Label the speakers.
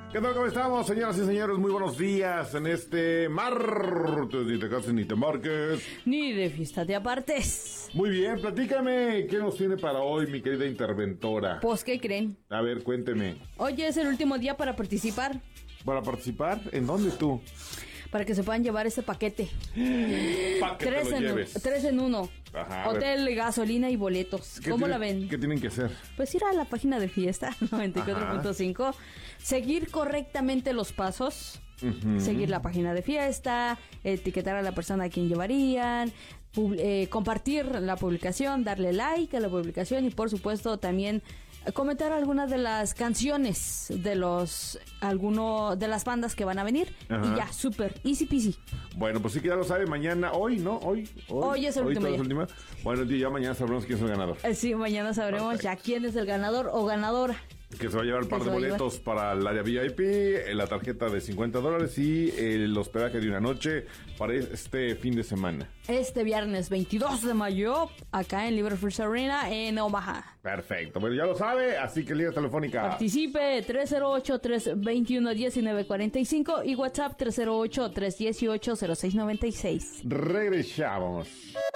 Speaker 1: ¿Qué tal? ¿Cómo estamos, señoras y señores? Muy buenos días en este martes. Ni te cases ni te marques.
Speaker 2: Ni de fiesta te apartes.
Speaker 1: Muy bien, platícame. ¿Qué nos tiene para hoy, mi querida interventora?
Speaker 2: Pues, ¿qué creen?
Speaker 1: A ver, cuénteme.
Speaker 2: Hoy es el último día para participar.
Speaker 1: ¿Para participar? ¿En dónde tú?
Speaker 2: Para que se puedan llevar este paquete.
Speaker 1: Pa' que te lo lleves.
Speaker 2: 3 en 1.
Speaker 1: Ajá,
Speaker 2: Hotel, gasolina y boletos. ¿Cómo la ven?
Speaker 1: ¿Qué tienen que hacer?
Speaker 2: Pues ir a la página de fiesta 94.5, seguir correctamente los pasos, seguir la página de fiesta, etiquetar a la persona a quien llevarían, compartir la publicación, darle like a la publicación y por supuesto también comentar algunas de las canciones de las bandas que van a venir.
Speaker 1: Ajá.
Speaker 2: Y ya, súper easy peasy.
Speaker 1: Bueno, pues sí que ya lo sabe, mañana, hoy, ¿no? Hoy
Speaker 2: es el último día.
Speaker 1: Bueno, ya mañana sabremos quién es el ganador.
Speaker 2: Sí, mañana sabremos
Speaker 1: Perfecto.
Speaker 2: ya quién es el ganador o ganadora.
Speaker 1: Que se va a llevar un par de boletos para el área VIP, la tarjeta de $50 y el hospedaje de una noche para este fin de semana.
Speaker 2: Este viernes 22 de mayo, acá en Liverpool Arena, en Omaha.
Speaker 1: Perfecto, bueno, ya lo sabe, así que línea telefónica.
Speaker 2: Participe 308-321-1945 y WhatsApp 308-318-0696.
Speaker 1: Regresamos.